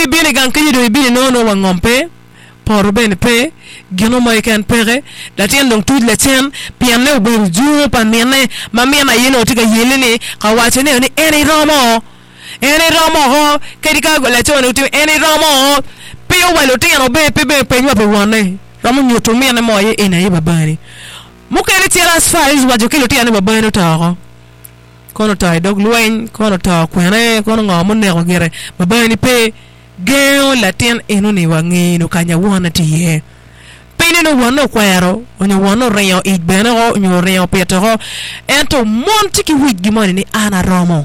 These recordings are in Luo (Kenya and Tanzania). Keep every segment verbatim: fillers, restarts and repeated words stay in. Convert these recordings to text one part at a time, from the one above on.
bini gan kini do bini no no wangompe por ben pe gino mo ikan pere la tien donc tout le tien pianne o bu ju pa mienne ma mienne yeno tika yelene ka wache ne ni eni romo eni romo ho kedika go la tone uti eni romo pe o walo tien o be pe be pe nyo pe wone romo nyoto mienne mo ye ena ye babani mo kele tien as far as wajo kelo tien babani ta kono ta dog luwen kono ta kwene kono ngamo ne ko gere babani pe geo la tien eno ni wangi no kanya wona tie pene no wono kwero onyo wono reyo ibene ho onyo reyo petero ento monti ki wigi moni ni ana romo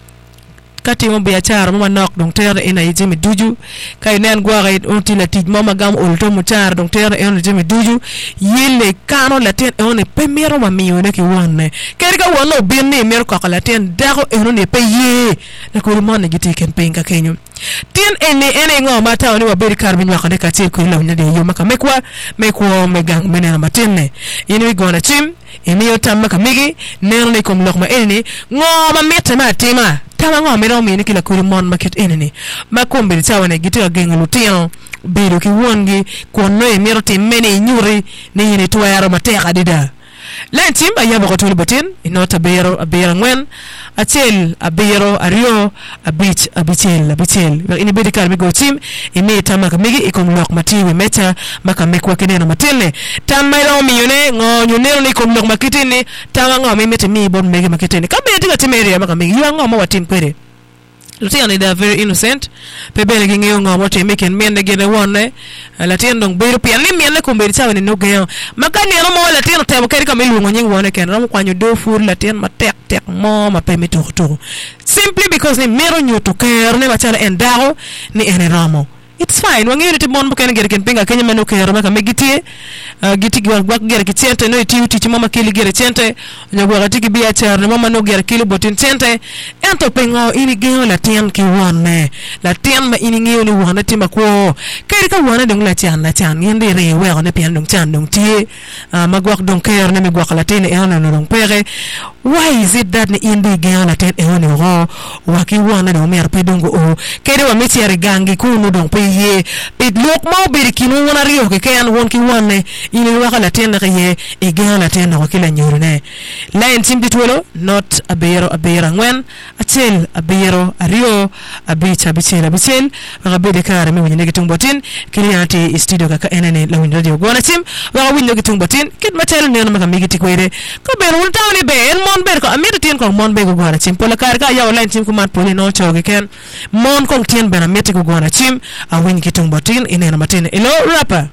kati mo biachara mo nok dong ter ena yimi duju kay nen gware onti la tij mama gam olto mo char dong ter ena yimi duju yele kano la ten on pemero ma miyo ne ki wonne kerga wono binni mer ko la ten dago eno ne peye la ko mo ne gite ken penga kenyu tien ene ene ngo mata oni wa beri karbin wa kane katir ko la nyade yo maka mekwa mekwo megang menena matenne yini gona chim eni yo tamma kamigi ner ne kom lokma ene ngo ma meta ma tema tama ngo mero mi ni kila ko mon market ene ma kombe tawane gite genga lutien bero ki wongi ko no e mero te mene nyuri ne yini to yaro mateka dida lentim ayaba ko tuli batin inota bero abera ngwen atel abero ario abich abitel abitel ini bedi kar mi go tim imi tamaka migi ikom lok matiwe meta maka mekwa keneno matele tamero mi yone ngo nyunero ni kom lok makitini tanga ngo mi mete mi bon megi makitini kabe diga timeri maka migi yango mo watin kwere Lutian is very innocent. Pebele gingi yonga mote meken mende gene wone. Latian dong biru pian lim yane kumbiri chawe ni no gayo. Makani ano mo latian temo keri kama ilu ngonyeng wone ken. Ramu kwanyo do food latian ma tek tek mo ma pemi toko toko. Simply because ni mero nyoto kero ne machala endaro ni ene ramo. It's fine. Wangi yun timon mo kena gere ken pinga kenya meno kero maka megiti giti gwa gwa gere kitiente no iti uti mama kili gere tiente nyagwa gatiki biya char mama no gere kili botin tiente ento pengo ini geo la tian ki wane la tian ma ini ngeo ni wane tima ko keri ka wane dong la tian la tian yende re we one pian dong tian dong tie magwak dong kero ne megwak la tian e ana no dong pere why is it that ni indi geo la tian e one ro waki wane dong mer pe dongo o keri wa miti ya rigangi kunu dong pe ye pit lok mo beri kinu wana rio ke kayan won ki wane ini waka la tian na ye e geo la tian na kila nyuru ne la entim ditwelo not abero abera ngwen atel abero ario abicha bichela bichel rabede kare me wonye gitung botin kiliati studio ka enene la window radio gona tim wa window gitung botin kit matel ne ma kamigi tikwere ko ber won tawni be en mon ber ko amir tien ko mon be go gona tim pola kare ka yaw line tim ko mat poli no choge ken mon ko tien bena meti ko gona tim a win gitung botin enene matin hello rapper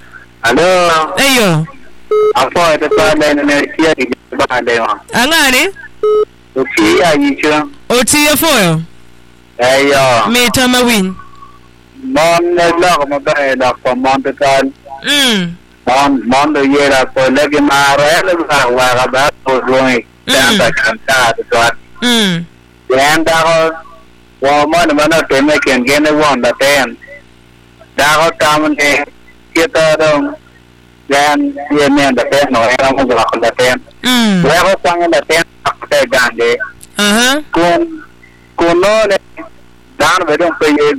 hello ayo apo ete pa le ne tia ki ba de wa angani okay ya yicho oti ya foyo ayo meta ma win mon ne la ko ba e da ko mon te kan mm mon mon do ye la ko le ki ma re le ba wa ga ba ko roi ta ta kan ta to mm yan da ko wa mon ma na te me ken gen ne won da ten da ko ta mon e kita dong dan dia ni ada ten no era mo ga ko da ten mm wa ko sang da ten te gande aha kun kuno le dan be dong pe